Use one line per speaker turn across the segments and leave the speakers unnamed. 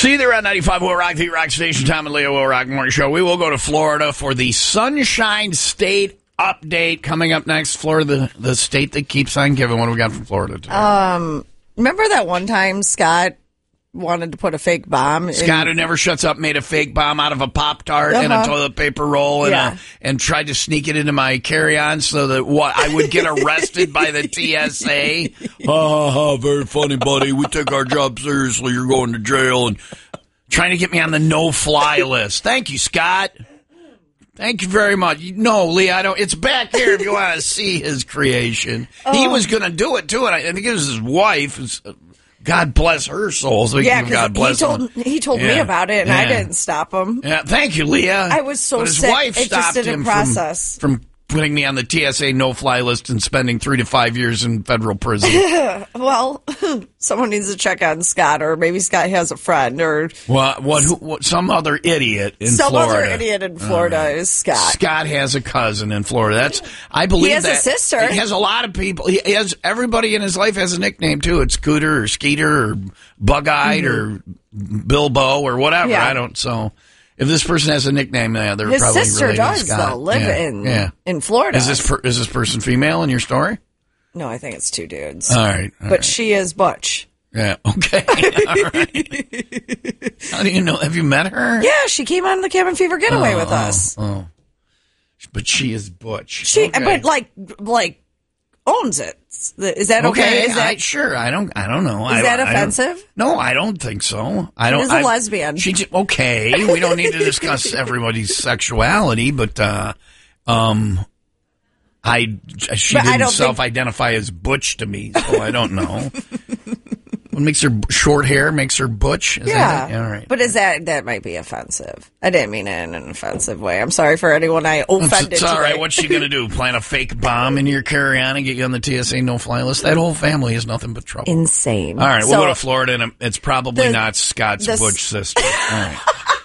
See there on 95 Will Rock, the Rock Station, Tom and Leo Will Rock Morning Show. We will go to Florida for the Sunshine State update coming up next. Florida, the state that keeps on giving. What do we got from Florida today?
Remember that one time Scott wanted to put a fake bomb?
Scott, who never shuts up, made a fake bomb out of a Pop-Tart and a toilet paper roll and tried to sneak it into my carry-on so that I would get arrested by the TSA. Very funny, buddy. We take our job seriously. You're going to jail. And trying to get me on the no-fly list. Thank you, Scott. Thank you very much. No, Lee, I don't. It's back here if you want to see his creation. He was going to do it, too, and I think it was his wife. God bless her soul. So God bless
he told me about it, and I didn't stop him.
Yeah, thank you, Leah.
I was so
his
sick.
wife
it
stopped
just didn't
him
process.
from putting me on the TSA no-fly list and spending 3 to 5 years in federal prison.
Well, someone needs to check on Scott, or maybe Scott has a friend, or
some other idiot in Florida.
Some other idiot in Florida is Scott.
Scott has a cousin in Florida. I believe
he has a sister.
He has a lot of people. He has everybody in his life has a nickname too. It's Scooter or Skeeter or Bug-Eyed or Bilbo or whatever.
Yeah.
I don't. So if this person has a nickname, they're
his
probably
sister
related to
does
Scott.
though live in Florida.
Is this person female in your story?
No, I think it's two dudes.
All right,
but she is Butch.
Yeah. Okay. All right. How do you know? Have you met her?
Yeah, she came on the Cabin Fever Getaway with us.
Oh. But she is Butch.
But like owns it. Is that okay? Is that
sure? I don't know.
Is that offensive?
No, I don't think so. I don't.
She's a lesbian.
Okay. We don't need to discuss everybody's sexuality, but she didn't self-identify as Butch to me, so I don't know. What makes her short hair makes her Butch? Is that it? All right.
But that might be offensive. I didn't mean it in an offensive way. I'm sorry for anyone I offended.
It's all right.
today.
What's she going to do? Plant a fake bomb in your carry-on and get you on the TSA no-fly list? That whole family is nothing but trouble.
Insane.
All right. We'll go to Florida, and it's probably not Scott's Butch sister. All right.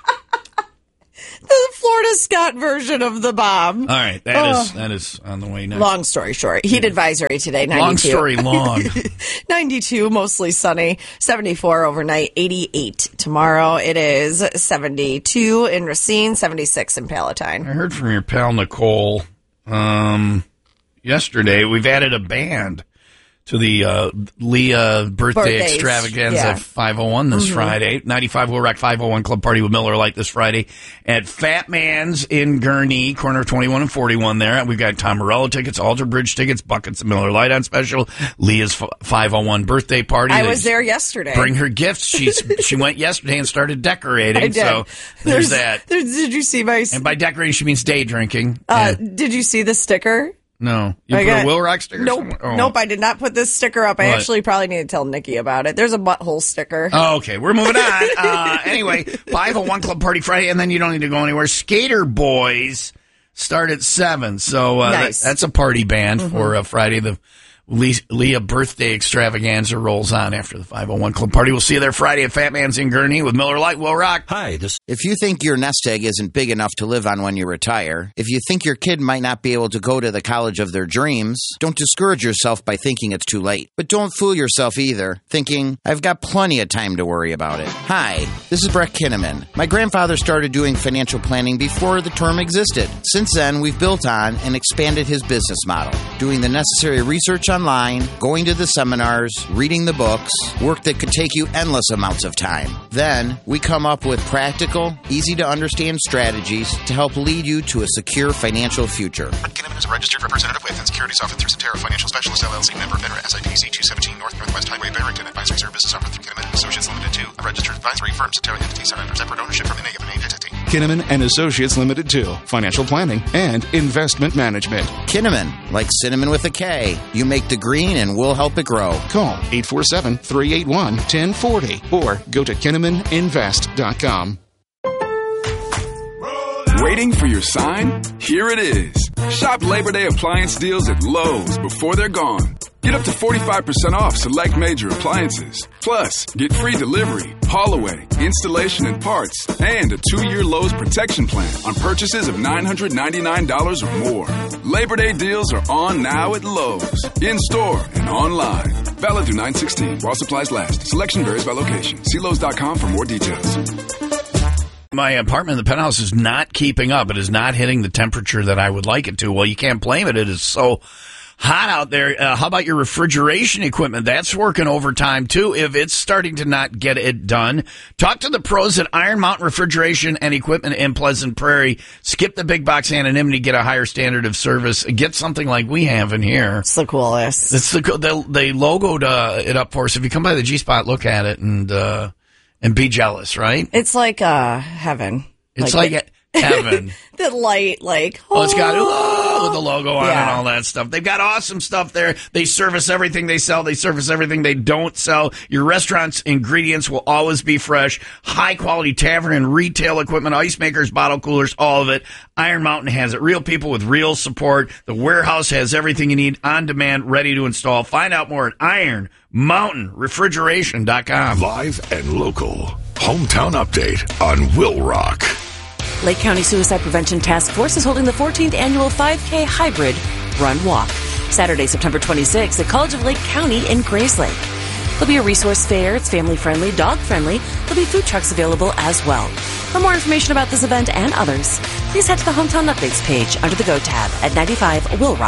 The Florida Scott version of the bomb.
All right, that is on the way next.
Long story short, heat advisory today, 92.
Long story long.
92, mostly sunny, 74 overnight, 88 tomorrow. It is 72 in Racine, 76 in Palatine.
I heard from your pal Nicole yesterday. We've added a band to the Leah birthday extravaganza 501 this Friday. 95 Will Rock 501 Club Party with Miller Lite this Friday at Fat Man's in Gurnee, corner of 21 and 41 there. We've got Tom Morello tickets, Alter Bridge tickets, buckets of Miller Lite on special. Leah's 501 birthday party.
I was there yesterday.
Bring her gifts. She went yesterday and started decorating.
I did.
So there's that.
Did you see my...
And by decorating, she means day drinking.
Did you see the sticker?
No. You put a Will Rock sticker
Nope.
somewhere?
Nope, I did not put this sticker up. I actually probably need to tell Nikki about it. There's a butthole sticker.
Oh, okay. We're moving on. Anyway, 501 Club Party Friday, and then you don't need to go anywhere. Skater Boys start at 7. So
nice.
That's a party band for Friday. The Leah birthday extravaganza rolls on after the 501 Club Party. We'll see you there Friday at Fat Man's in Gurnee with Miller Lite, Will Rock.
Hi,
If you think your nest egg isn't big enough to live on when you retire, if you think your kid might not be able to go to the college of their dreams, don't discourage yourself by thinking it's too late. But don't fool yourself either, thinking, I've got plenty of time to worry about it. Hi, this is Brett Kinnaman. My grandfather started doing financial planning before the term existed. Since then, we've built on and expanded his business model, doing the necessary research online, going to the seminars, reading the books, work that could take you endless amounts of time. Then, we come up with practical, easy-to-understand strategies to help lead you to a secure financial future.
Brett Kinnaman is a registered representative with and securities offered through Cetera Financial Specialist, LLC, member FINRA, SIPC 217 Northwest Highway, Barrington. Advisory services offered through Kinnaman & Associates Limited 2, a registered advisory firm. Cetera entities are under separate ownership from any given entity.
Kinnaman & Associates Limited 2, financial planning and investment management.
Kinnaman, like cinnamon with a K. You make the green and we'll help it grow.
Call 847-381-1040 or go to KinnamanInvest.com.
Waiting for your sign? Here it is. Shop Labor Day appliance deals at Lowe's before they're gone.
Get up to 45% off select major appliances. Plus, get free delivery, haul-away, installation and parts, and a 2-year Lowe's protection plan on purchases of $999 or more. Labor Day deals are on now at Lowe's, in-store and online. Valid through 9/16 while supplies last. Selection varies by location. See Lowe's.com for more details.
My apartment in the penthouse is not keeping up. It is not hitting the temperature that I would like it to. Well, you can't blame it. It is so hot out there. How about your refrigeration equipment? That's working overtime, too, if it's starting to not get it done. Talk to the pros at Iron Mountain Refrigeration and Equipment in Pleasant Prairie. Skip the big box anonymity, get a higher standard of service. Get something like we have in here.
It's the coolest.
It's they logoed it up for us. If you come by the G-Spot, look at it and be jealous, right?
It's like heaven.
It's like heaven.
The light,
it's got with the logo on and all that stuff. They've got awesome stuff there. They service everything they sell. They service everything they don't sell. Your restaurant's ingredients will always be fresh. High quality tavern and retail equipment, ice makers, bottle coolers, all of it. Iron Mountain has it. Real people with real support. The warehouse has everything you need on demand, ready to install. Find out more at ironmountainrefrigeration.com.
Live and local. Hometown update on Will Rock.
Lake County Suicide Prevention Task Force is holding the 14th annual 5K hybrid run-walk. Saturday, September 26th at College of Lake County in Grayslake. There'll be a resource fair. It's family-friendly, dog-friendly. There'll be food trucks available as well. For more information about this event and others, please head to the Hometown Updates page under the Go tab at 95 Will Rock.